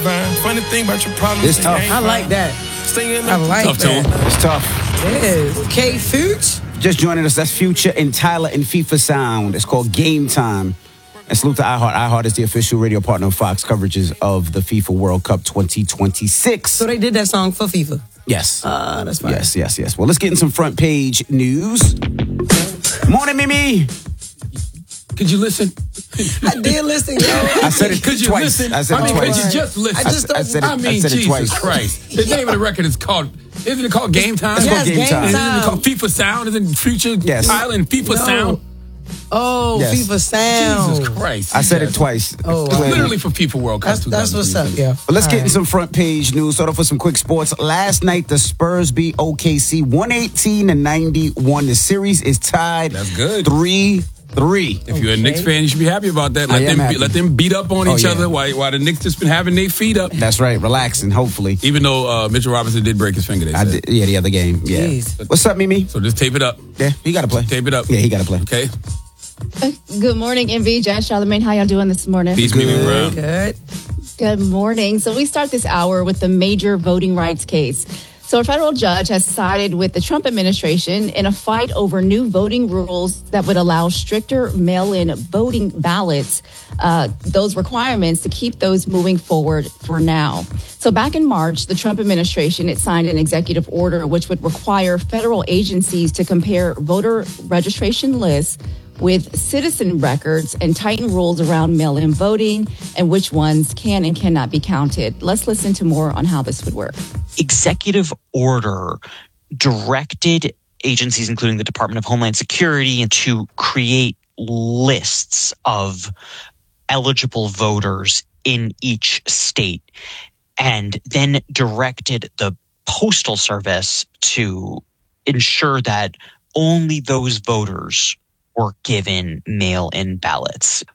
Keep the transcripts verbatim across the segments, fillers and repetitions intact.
fine. Funny thing about your problems. It's tough. I like that. I like tough that. tune. It's tough. It is. K Future. Just joining us, that's Future and Tyler in FIFA Sound. It's called Game Time. And salute to iHeart. iHeart is the official radio partner of Fox coverages of the FIFA World Cup twenty twenty-six. So they did that song for FIFA. Yes. Ah, uh, that's fine. Yes, yes, yes. Well, let's get in some front page news. Morning, Mimi. Could you listen? I did listen, yo. I said it Could you twice. listen? I said I it mean, twice. could you just listen? I just I said it, I mean, I said it Jesus twice. Christ. The name of the record is called, isn't it called Game Time? It's Yes, called Game, Game Time. Time. Isn't it called FIFA Sound? Isn't Future Yes. Tyler and FIFA No. Sound? Oh, Yes. FIFA Sound. Jesus Christ. I said it twice. Oh, Clearly. Literally for FIFA World Cup. That's, that's what's up, yeah. But let's All get in right. some front page news. Start off with some quick sports. Last night, the Spurs beat O K C one eighteen to ninety-one. The series is tied. That's good. three three. If you're a Knicks fan, you should be happy about that. I Let am them happy. be, let them beat up on Oh, each yeah. other while, while the Knicks just been having their feet up. That's right. Relaxing, hopefully. Even though uh, Mitchell Robinson did break his finger, they I said. did, yeah, the other game. Yeah. Jeez. What's up, Mimi? So just tape it up. Yeah, he got to play. Tape it up. Yeah, he got to play. Okay. Good morning, M V, Jazz, Charlamagne. How y'all doing this morning? Peace, Mimi Brown. Good. Good morning. So we start this hour with the major voting rights case. So a federal judge has sided with the Trump administration in a fight over new voting rules that would allow stricter mail-in voting ballots, uh, those requirements to keep those moving forward for now. So back in March, the Trump administration, it signed an executive order which would require federal agencies to compare voter registration lists with citizen records and tighten rules around mail-in voting and which ones can and cannot be counted. Let's listen to more on how this would work. Executive order directed agencies, including the Department of Homeland Security, to create lists of eligible voters in each state, and then directed the Postal Service to ensure that only those voters were given mail-in ballots.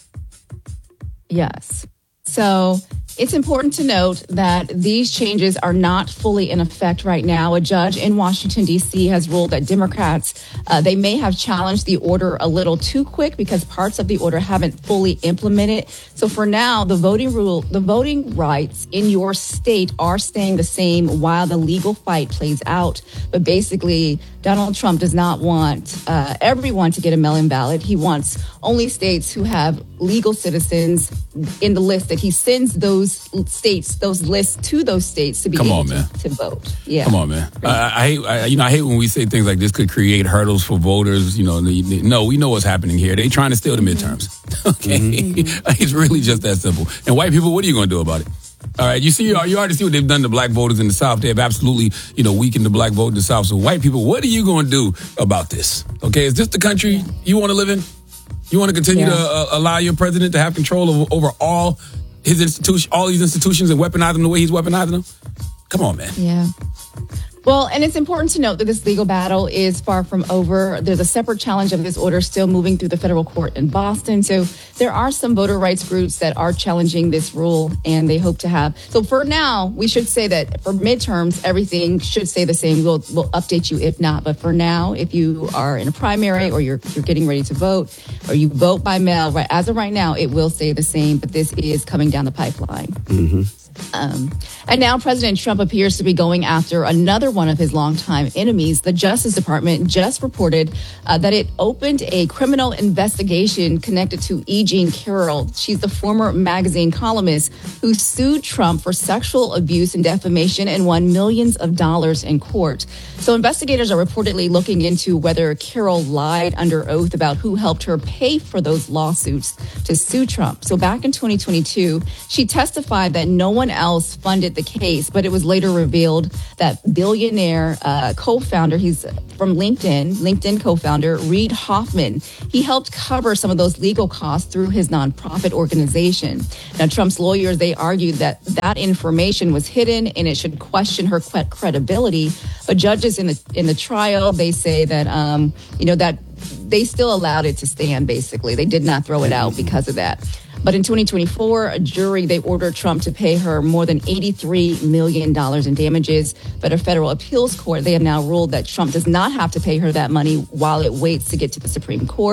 Yes. So it's important to note that these changes are not fully in effect right now. A judge in Washington, D C has ruled that Democrats, uh, they may have challenged the order a little too quick because parts of the order haven't fully implemented. So for now, the voting rule, the voting rights in your state are staying the same while the legal fight plays out. But basically, Donald Trump does not want uh, everyone to get a mail-in ballot. He wants only states who have legal citizens in the list that he sends those states, those lists to those states to be Come able on, man. To, to vote. Yeah. Come on, man. I, I hate, I, you know, I hate when we say things like this could create hurdles for voters. You know, the, the, no, we know what's happening here. They're trying to steal the midterms. Okay, mm-hmm. It's really just that simple. And white people, what are you going to do about it? All right, you see, you already see what they've done to black voters in the South. They have absolutely, you know, weakened the black vote in the South. So white people, what are you going to do about this? Okay, is this the country you want to live in? You want to continue Yeah. to uh, allow your president to have control of, over all his institution, all these institutions, and weaponize them the way he's weaponizing them? Come on, man. Yeah. Well, and it's important to note that this legal battle is far from over. There's a separate challenge of this order still moving through the federal court in Boston. So there are some voter rights groups that are challenging this rule, and they hope to have. So for now, we should say that for midterms, everything should stay the same. We'll, we'll update you if not. But for now, if you are in a primary or you're you're getting ready to vote or you vote by mail, right, as of right now, it will stay the same. But this is coming down the pipeline. Mm-hmm. Um, and now President Trump appears to be going after another one of his longtime enemies. The Justice Department just reported uh, that it opened a criminal investigation connected to E. Jean Carroll. She's the former magazine columnist who sued Trump for sexual abuse and defamation and won millions of dollars in court. So investigators are reportedly looking into whether Carroll lied under oath about who helped her pay for those lawsuits to sue Trump. So back in twenty twenty-two, she testified that no one else funded the case, but it was later revealed that billionaire uh, co-founder, he's from LinkedIn, LinkedIn co-founder Reid Hoffman, he helped cover some of those legal costs through his nonprofit organization. Now, Trump's lawyers, they argued that that information was hidden and it should question her credibility. But judges in the in the trial, they say that um, you know that they still allowed it to stand. Basically, they did not throw it out because of that. But in twenty twenty-four, a jury, they ordered Trump to pay her more than eighty-three million dollars in damages. But a federal appeals court, they have now ruled that Trump does not have to pay her that money while it waits to get to the Supreme Court.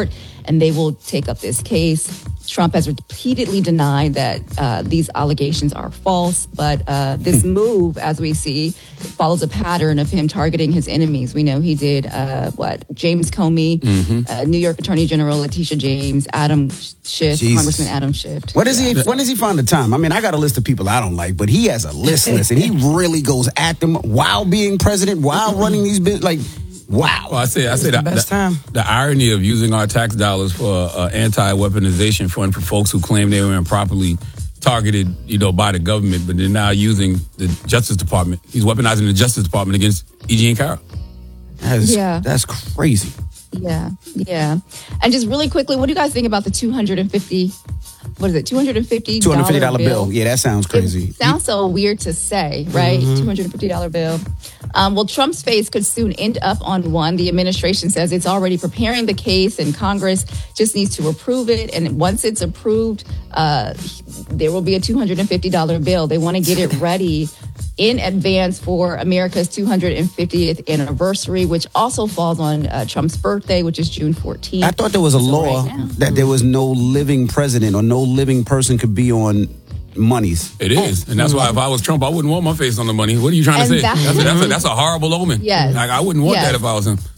and they will take up this case. Trump has repeatedly denied that uh, these allegations are false, but uh, this move, as we see, follows a pattern of him targeting his enemies. We know he did, uh, what, James Comey, mm-hmm. uh, New York Attorney General Letitia James, Adam Schiff, Jesus. Congressman Adam Schiff. What is he? When does he find the time? I mean, I got a list of people I don't like, but he has a list list, and he really goes at them while being president, while running these bit like. Wow. Well, I say, I say the, best the, time. the irony of using our tax dollars for uh, anti-weaponization fund for folks who claim they were improperly targeted, you know, by the government, but they're now using the Justice Department. He's weaponizing the Justice Department against E G and Carroll. That's, Yeah. that's crazy. Yeah, yeah. And just really quickly, what do you guys think about the two hundred fifty, what is it, two hundred fifty dollars two hundred fifty dollars bill. Yeah, that sounds crazy. It sounds so weird to say, right? Mm-hmm. two hundred fifty dollars bill. Um, well, Trump's face could soon end up on one. The administration says it's already preparing the case, and Congress just needs to approve it. And once it's approved, uh, there will be a two hundred fifty dollars bill. They want to get it ready in advance for America's two hundred fiftieth anniversary, which also falls on uh, Trump's birthday, which is June fourteenth. I thought there was a So law right now- that there was no living president or no living person could be on monies. It is. And that's why if I was Trump, I wouldn't want my face on the money. What are you trying And to say? that's- That's a, that's, a, that's a horrible omen. Yes. Like, I wouldn't want Yes. that if I was him.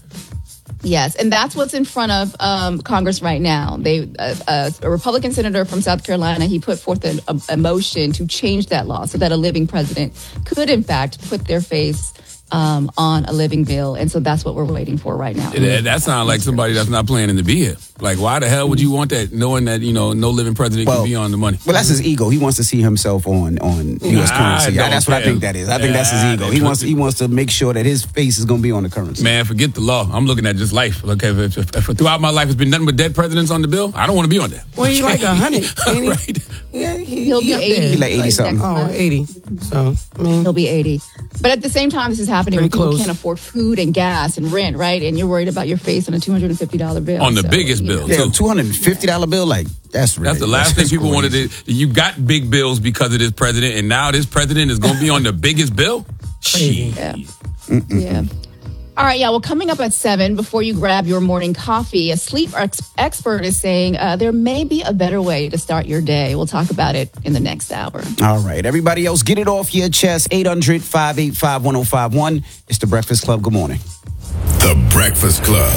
Yes, and that's what's in front of um, Congress right now. They, uh, uh, a Republican senator from South Carolina, he put forth a, a, a motion to change that law so that a living president could, in fact, put their face um, on a living bill. And so that's what we're waiting for right now. That, that sounds like somebody that's not planning to be here. Like, why the hell would you want that, knowing that, you know, no living president Well, can be on the money? Well, that's his ego. He wants to see himself on on U S Nah, currency. don't That's what I care. think that is. I think that's his Yeah, ego. they He wants put- he wants to make sure that his face is going to be on the currency. Man, forget the law. I'm looking at just life. Okay, if, if, if throughout my life it's been nothing but dead presidents on the bill, I don't want to be on that. Well, he like a hundred. ain't he? Right. Yeah, he, He'll be up eighty. there. He like eighty something. Oh, eighty. So, I mean, He'll be eighty. But at the same time, this is happening when Pretty people close. can't afford food and gas and rent, right? And you're worried about your face on a two hundred fifty dollars bill. On the So, biggest you bill. know. Yeah, two hundred fifty dollars bill, like, that's ridiculous. That's the last thing That's people wanted crazy. to. You got big bills because of this president, and now this president is going to be on the biggest bill? Shit. Yeah. Yeah. All right, yeah. Well, coming up at seven, before you grab your morning coffee, a sleep ex- expert is saying uh, there may be a better way to start your day. We'll talk about it in the next hour. All right. Everybody else, get it off your chest. eight hundred, five eight five, one oh five one. It's The Breakfast Club. Good morning. The Breakfast Club.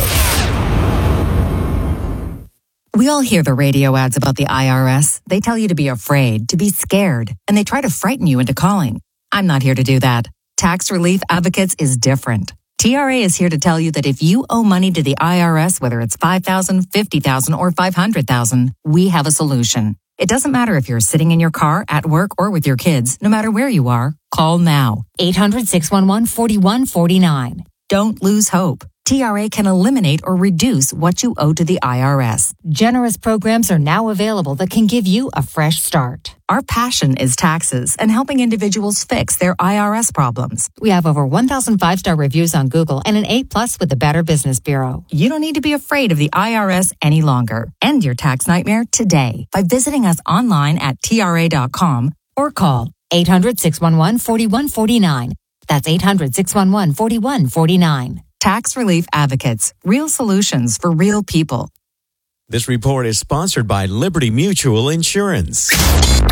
We all hear the radio ads about the I R S. They tell you to be afraid, to be scared, and they try to frighten you into calling. I'm not here to do that. Tax Relief Advocates is different. T R A is here to tell you that if you owe money to the I R S, whether it's five thousand dollars, fifty thousand dollars, or five hundred thousand dollars, we have a solution. It doesn't matter if you're sitting in your car, at work, or with your kids. No matter where you are, call now. eight hundred, six one one, four one four nine. Don't lose hope. T R A can eliminate or reduce what you owe to the I R S. Generous programs are now available that can give you a fresh start. Our passion is taxes and helping individuals fix their I R S problems. We have over one thousand five-star reviews on Google and an A plus with the Better Business Bureau. You don't need to be afraid of the I R S any longer. End your tax nightmare today by visiting us online at T R A dot com or call eight hundred, six one one, four one four nine. That's eight hundred, six one one, four one four nine. Tax Relief Advocates. Real solutions for real people. This report is sponsored by Liberty Mutual Insurance.